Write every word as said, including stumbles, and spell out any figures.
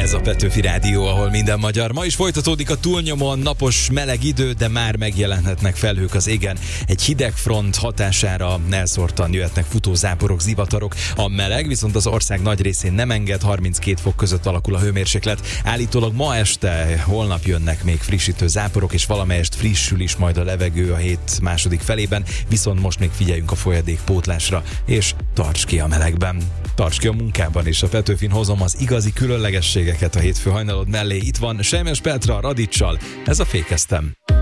Ez a Petőfi Rádió, ahol minden magyar. Ma is folytatódik a túlnyomóan napos, meleg idő, de már megjelenhetnek felhők az égen. Egy hideg front hatására elszórtan jöhetnek futózáporok, zivatarok. A meleg viszont az ország nagy részén nem enged, harminckét fok között alakul a hőmérséklet. Állítólag ma este, holnap jönnek még frissítő záporok, és valamelyest frissül is majd a levegő a hét második felében, viszont most még figyeljünk a folyadékpótlásra, és tarts ki a melegben. Tarts ki a munkában is. A Petőfin hozom az igazi különlegességeket a hétfő hajnalod mellé. Itt van Sejmes Petra Radicsal. Ez a Fékeztem.